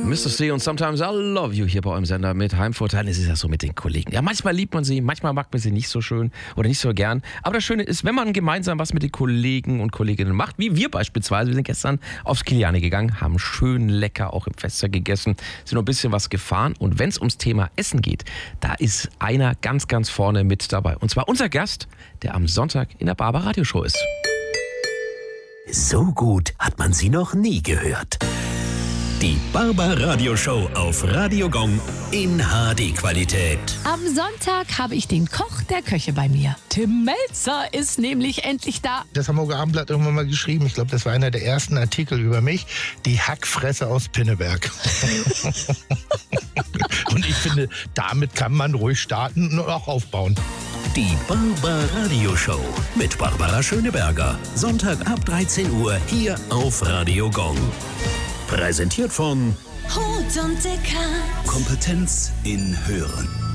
Mr. C und Sometimes I Love You hier bei eurem Sender mit Heimvorteilen. Es ist ja so mit den Kollegen. Ja, manchmal liebt man sie, manchmal mag man sie nicht so schön oder nicht so gern. Aber das Schöne ist, wenn man gemeinsam was mit den Kollegen und Kolleginnen macht, wie wir beispielsweise. Wir sind gestern aufs Kiliani gegangen, haben schön lecker auch im Fester gegessen, sind noch ein bisschen was gefahren. Und wenn es ums Thema Essen geht, da ist einer ganz, ganz vorne mit dabei. Und zwar unser Gast, der am Sonntag in der Barber Radioshow ist. So gut hat man sie noch nie gehört. Die Barber Radioshow auf Radio Gong in HD-Qualität. Am Sonntag habe ich den Koch der Köche bei mir. Tim Melzer ist nämlich endlich da. Das Hamburger Abendblatt irgendwann mal geschrieben. Ich glaube, das war einer der ersten Artikel über mich. Die Hackfresse aus Pinneberg. Und ich finde, damit kann man ruhig starten und auch aufbauen. Die Barber Radioshow mit Barbara Schöneberger. Sonntag ab 13 Uhr hier auf Radio Gong. Präsentiert von Hut und Dicker. Kompetenz in Hören.